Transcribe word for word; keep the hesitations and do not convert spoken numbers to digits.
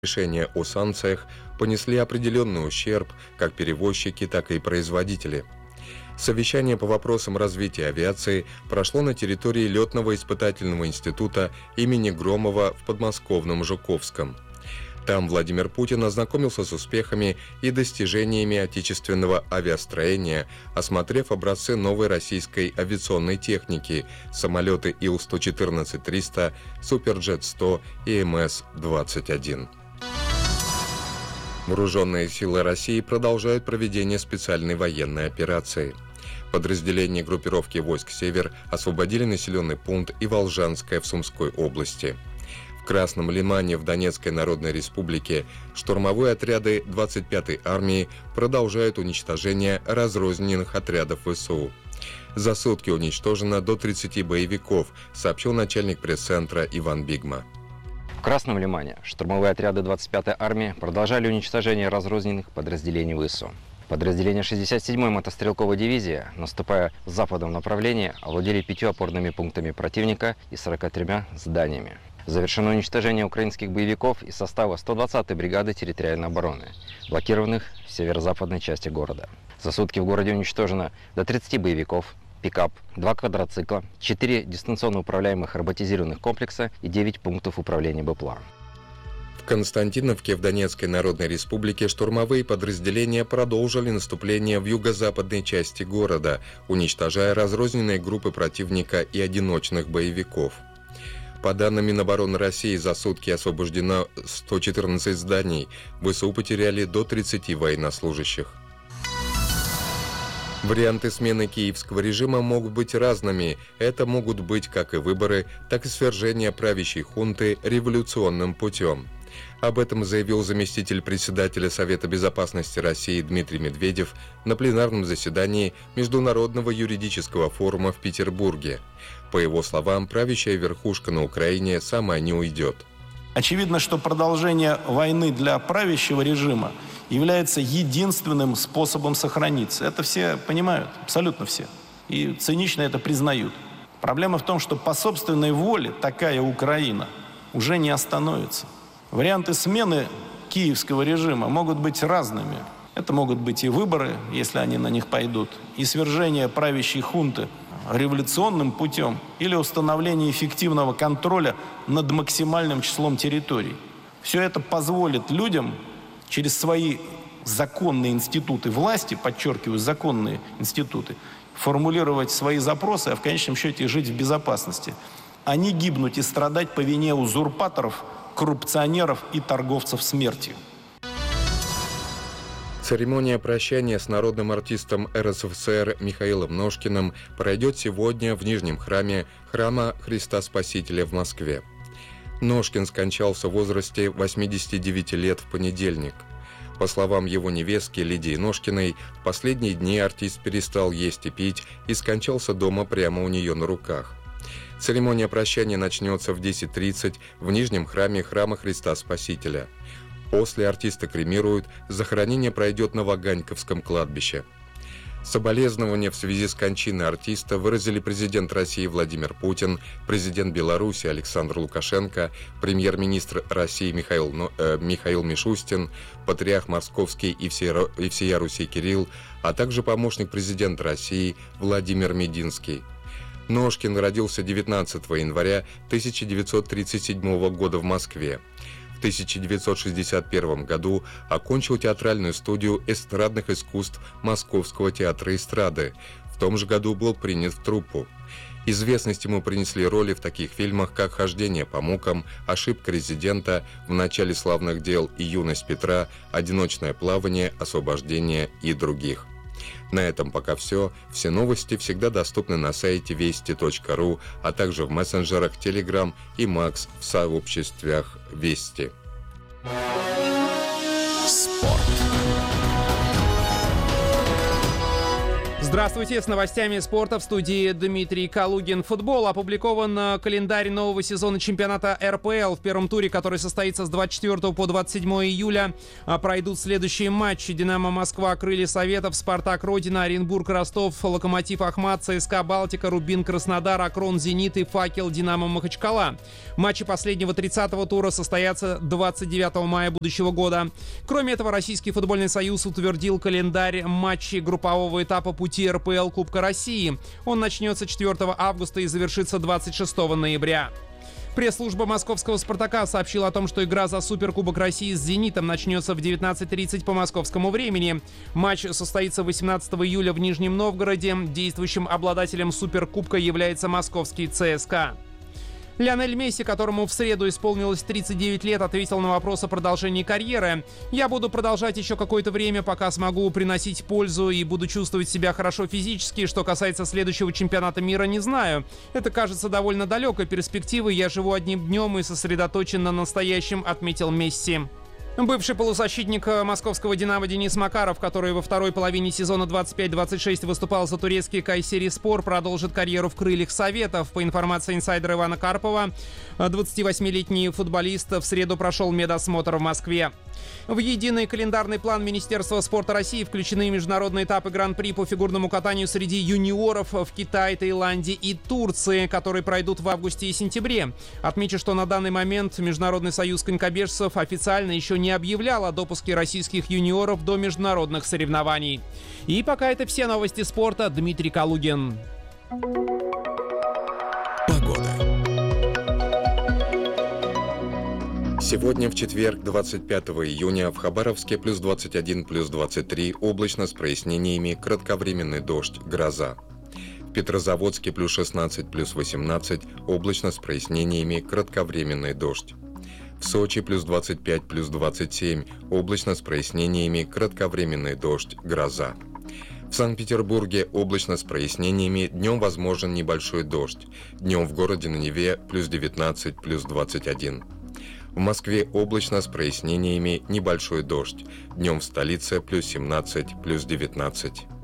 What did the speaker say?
Решения о санкциях понесли определенный ущерб как перевозчики, так и производители. Совещание по вопросам развития авиации прошло на территории Летного испытательного института имени Громова в подмосковном Жуковском. Там Владимир Путин ознакомился с успехами и достижениями отечественного авиастроения, осмотрев образцы новой российской авиационной техники, самолеты Ил сто четырнадцать триста, Суперджет сто и Эм Эс двадцать один. Вооруженные силы России продолжают проведение специальной военной операции. Подразделения группировки войск «Север» освободили населенный пункт Иволжанское в Сумской области. В Красном Лимане в Донецкой Народной Республике штурмовые отряды двадцать пятой армии продолжают уничтожение разрозненных отрядов вэ эс у. За сутки уничтожено до тридцати боевиков, сообщил начальник пресс-центра Иван Бигма. В Красном Лимане штурмовые отряды двадцать пятой армии продолжали уничтожение разрозненных подразделений вэ эс у. Подразделения шестьдесят седьмой мотострелковой дивизии, наступая в западном направлении, овладели пятью опорными пунктами противника и сорока тремя зданиями. Завершено уничтожение украинских боевиков из состава сто двадцатой бригады территориальной обороны, блокированных в северо-западной части города. За сутки в городе уничтожено до тридцати боевиков, пикап, два квадроцикла, четыре дистанционно управляемых роботизированных комплекса и девять пунктов управления БПЛА. В Константиновке в Донецкой Народной Республике штурмовые подразделения продолжили наступление в юго-западной части города, уничтожая разрозненные группы противника и одиночных боевиков. По данным Минобороны России, за сутки освобождено сто четырнадцать зданий, вэ эс у потеряли до тридцати военнослужащих. Варианты смены киевского режима могут быть разными. Это могут быть как и выборы, так и свержение правящей хунты революционным путем. Об этом заявил заместитель председателя Совета безопасности России Дмитрий Медведев на пленарном заседании Международного юридического форума в Петербурге. По его словам, правящая верхушка на Украине сама не уйдет. Очевидно, что продолжение войны для правящего режима является единственным способом сохраниться. Это все понимают, абсолютно все. И цинично это признают. Проблема в том, что по собственной воле такая Украина уже не остановится. Варианты смены киевского режима могут быть разными. Это могут быть и выборы, если они на них пойдут, и свержение правящей хунты революционным путем или установление эффективного контроля над максимальным числом территорий. Все это позволит людям через свои законные институты власти, подчеркиваю, законные институты, формулировать свои запросы, а в конечном счете жить в безопасности, а не гибнуть и страдать по вине узурпаторов, коррупционеров и торговцев смертью. Церемония прощания с народным артистом эр эс эф эс эр Михаилом Ножкиным пройдет сегодня в Нижнем храме Храма Христа Спасителя в Москве. Ножкин скончался в возрасте восьмидесяти девяти лет в понедельник. По словам его невестки Лидии Ножкиной, в последние дни артист перестал есть и пить и скончался дома прямо у нее на руках. Церемония прощания начнется в десять тридцать в Нижнем храме Храма Христа Спасителя. После артиста кремируют, захоронение пройдет на Ваганьковском кладбище. Соболезнования в связи с кончиной артиста выразили президент России Владимир Путин, президент Беларуси Александр Лукашенко, премьер-министр России Михаил, э, Михаил Мишустин, патриарх Московский и всея, и всея Руси Кирилл, а также помощник президента России Владимир Мединский. Ножкин родился девятнадцатого января тысяча девятьсот тридцать седьмого года в Москве. В тысяча девятьсот шестьдесят первом году окончил театральную студию эстрадных искусств Московского театра эстрады. В том же году был принят в труппу. Известность ему принесли роли в таких фильмах, как «Хождение по мукам», «Ошибка резидента», «В начале славных дел» и «Юность Петра», «Одиночное плавание», «Освобождение» и других. На этом пока все. Все новости всегда доступны на сайте вести точка ру, а также в мессенджерах Telegram и Макс в сообществах Вести. Спорт. Здравствуйте, с новостями спорта в студии Дмитрий Калугин. Футбол. Опубликован календарь нового сезона чемпионата эр пэ эл. В первом туре, который состоится с двадцать четвёртого по двадцать седьмое июля, пройдут следующие матчи. «Динамо Москва», «Крылья Советов», «Спартак» Родина, «Оренбург» Ростов, «Локомотив» Ахмат, ЦСКА Балтика, «Рубин» Краснодар, «Акрон» Зенит и «Факел» Динамо Махачкала. Матчи последнего тридцатого тура состоятся двадцать девятого мая будущего года. Кроме этого, Российский футбольный союз утвердил календарь матчей группового этапа пути эр пэ эл Кубка России. Он начнется четвёртого августа и завершится двадцать шестого ноября. Пресс-служба московского «Спартака» сообщила о том, что игра за Суперкубок России с «Зенитом» начнется в девятнадцать тридцать по московскому времени. Матч состоится восемнадцатого июля в Нижнем Новгороде. Действующим обладателем Суперкубка является московский ЦСКА. Лионель Месси, которому в среду исполнилось тридцать девять лет, ответил на вопрос о продолжении карьеры. «Я буду продолжать еще какое-то время, пока смогу приносить пользу и буду чувствовать себя хорошо физически. Что касается следующего чемпионата мира, не знаю. Это кажется довольно далекой перспективой. Я живу одним днем и сосредоточен на настоящем», — отметил Месси. Бывший полузащитник московского «Динамо» Денис Макаров, который во второй половине сезона двадцать пять двадцать шесть выступал за турецкий Кайсериспор, продолжит карьеру в «Крыльях Советов». По информации инсайдера Ивана Карпова, двадцативосьмилетний футболист в среду прошел медосмотр в Москве. В единый календарный план Министерства спорта России включены международные этапы Гран-при по фигурному катанию среди юниоров в Китае, Таиланде и Турции, которые пройдут в августе и сентябре. Отмечу, что на данный момент Международный союз конькобежцев официально еще не объявлял о допуске российских юниоров до международных соревнований. И пока это все новости спорта. Дмитрий Калугин. Сегодня, в четверг, двадцать пятого июня, в Хабаровске плюс двадцать один, плюс двадцать три, облачно с прояснениями, кратковременный дождь, гроза. В Петрозаводске плюс шестнадцать, плюс восемнадцать, облачно с прояснениями, кратковременный дождь. В Сочи плюс двадцать пять, плюс двадцать семь, облачно с прояснениями, кратковременный дождь, гроза. В Санкт-Петербурге облачно с прояснениями, днем возможен небольшой дождь. Днем в городе на Неве плюс девятнадцать, плюс двадцать один. В Москве облачно с прояснениями, небольшой дождь. Днем в столице плюс семнадцать, плюс девятнадцать.